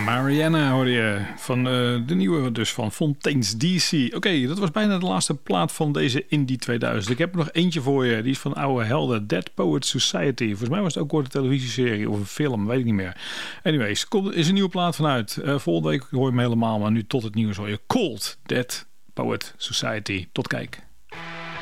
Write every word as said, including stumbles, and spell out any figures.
Mariana hoorde je van uh, de nieuwe dus van Fontaine's D C. Oké, okay, dat was bijna de laatste plaat van deze Indie tweeduizend. Ik heb er nog eentje voor je. Die is van oude helden. Dead Poets Society. Volgens mij was het ook ooit een televisieserie of een film. Weet ik niet meer. Anyways, er is een nieuwe plaat vanuit. Uh, volgende week hoor je hem helemaal. Maar nu tot het nieuws hoor je Cold. Dead Poet Society. Tot kijk.